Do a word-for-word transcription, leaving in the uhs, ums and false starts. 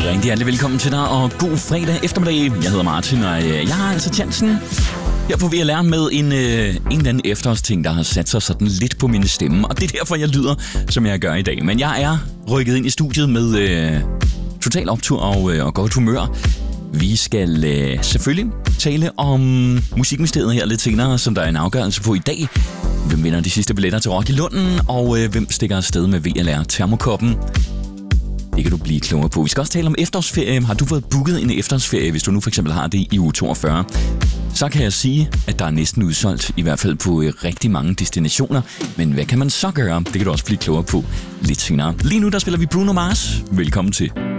Rigtig hjertelig velkommen til dig, og god fredag eftermiddag. Jeg hedder Martin, og jeg har altså chancen her på V L R med en, øh, en eller anden efterårsting, der har sat sig sådan lidt på min stemme. Og det er derfor, jeg lyder, som jeg gør i dag. Men jeg er rykket ind i studiet med øh, total optur og, øh, og godt humør. Vi skal øh, selvfølgelig tale om Musikministeriet her lidt senere, som der er en afgørelse på i dag. Hvem vinder de sidste billetter til Rock i Lunden, og øh, hvem stikker afsted med V L R-termokoppen? Det kan du blive klogere på. Vi skal også tale om efterårsferie. Har du fået booket en efterårsferie, hvis du nu for eksempel har det i uge toogfyrre? Så kan jeg sige, at der er næsten udsolgt, i hvert fald på rigtig mange destinationer. Men hvad kan man så gøre? Det kan du også blive klogere på lidt senere. Lige nu der spiller vi Bruno Mars. Velkommen til.